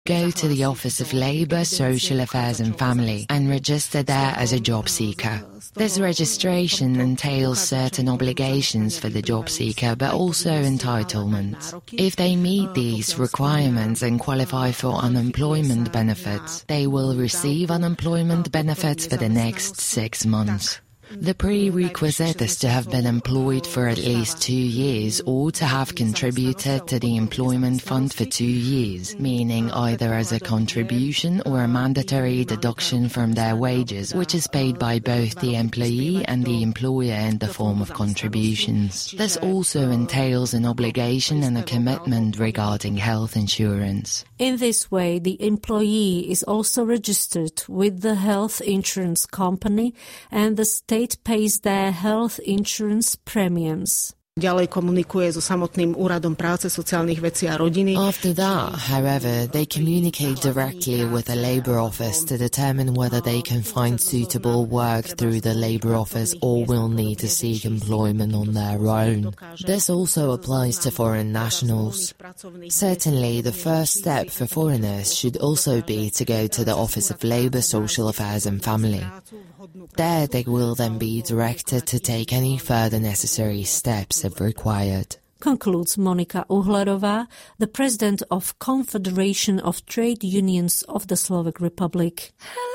Go to the Office of Labour, Social Affairs and Family and register there as a job seeker. This registration entails certain obligations for the job seeker, but also entitlements. If they meet these requirements and qualify for unemployment benefits, they will receive unemployment benefits for the next 6 months. The prerequisite is to have been employed for at least 2 years or to have contributed to the employment fund for 2 years, meaning either as a contribution or a mandatory deduction from their wages, which is paid by both the employee and the employer in the form of contributions. This also entails an obligation and a commitment regarding health insurance. In this way, the employee is also registered with the health insurance company and the state pays their health insurance premiums. Ďalej komunikuje so samotným úradom práce, sociálnych vecí a rodiny. After that, however, they communicate directly with the Labour Office to determine whether they can find suitable work through the Labour Office or will need to seek employment on their own. This also applies to foreign nationals. Certainly, the first step for foreigners should also be to go to the Office of Labour, Social Affairs and Family. There they will then be directed to take any further necessary steps if required. Concludes Monika Uhlerová, the president of Confederation of Trade Unions of the Slovak Republic.